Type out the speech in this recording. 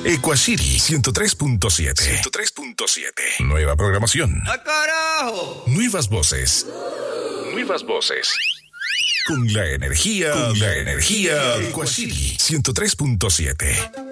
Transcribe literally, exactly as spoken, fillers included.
Equashiri ciento tres punto siete. ciento tres punto siete. Nueva programación. ¡Ah, carajo! Nuevas voces. Nuevas voces. Con la energía, con la energía de Equashiri ciento tres punto siete.